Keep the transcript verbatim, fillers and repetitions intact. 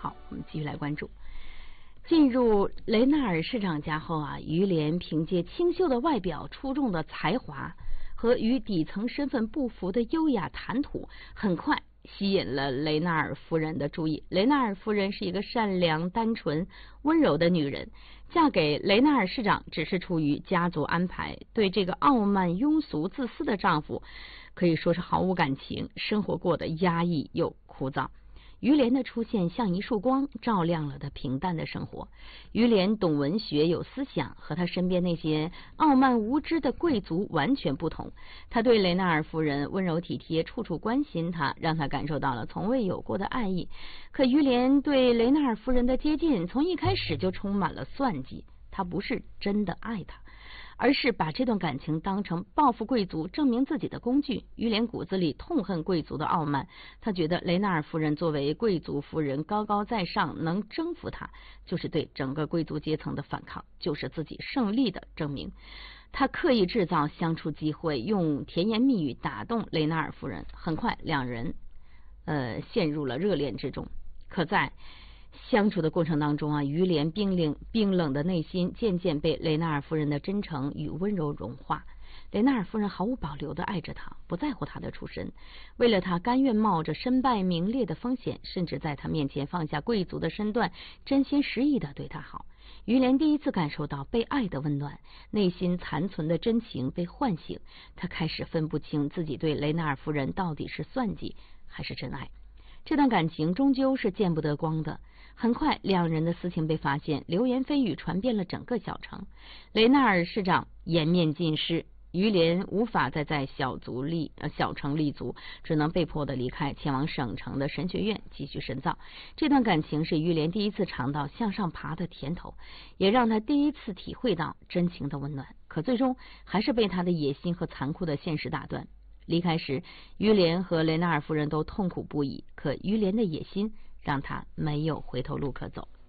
好，我们继续来关注。进入雷纳尔市长家后啊，于连凭借清秀的外表、出众的才华和与底层身份不符的优雅谈吐，很快吸引了雷纳尔夫人的注意。雷纳尔夫人是一个善良、单纯、温柔的女人，嫁给雷纳尔市长只是出于家族安排，对这个傲慢、庸俗、自私的丈夫可以说是毫无感情，生活过得压抑又枯燥。于连的出现像一束光，照亮了他平淡的生活。于连懂文学，有思想，和他身边那些傲慢无知的贵族完全不同。他对雷纳尔夫人温柔体贴，处处关心她，让他感受到了从未有过的爱意。可于连对雷纳尔夫人的接近，从一开始就充满了算计。他不是真的爱她，而是把这段感情当成报复贵族、证明自己的工具。于连骨子里痛恨贵族的傲慢，他觉得雷纳尔夫人作为贵族夫人高高在上，能征服他，就是对整个贵族阶层的反抗，就是自己胜利的证明。他刻意制造相处机会，用甜言蜜语打动雷纳尔夫人，很快两人呃陷入了热恋之中。可在相处的过程当中啊，于连冰冷冰冷的内心渐渐被雷纳尔夫人的真诚与温柔融化。雷纳尔夫人毫无保留地爱着他，不在乎他的出身，为了他甘愿冒着身败名裂的风险，甚至在他面前放下贵族的身段，真心实意地对他好。于连第一次感受到被爱的温暖，内心残存的真情被唤醒，他开始分不清自己对雷纳尔夫人到底是算计还是真爱。这段感情终究是见不得光的。很快两人的私情被发现，流言蜚语传遍了整个小城。雷纳尔市长颜面尽失，于连无法再在小族立呃小城立足，只能被迫的离开，前往省城的神学院继续深造。这段感情是于连第一次尝到向上爬的甜头，也让他第一次体会到真情的温暖。可最终还是被他的野心和残酷的现实打断。离开时，于连和雷纳尔夫人都痛苦不已，可于连的野心让他没有回头路可走。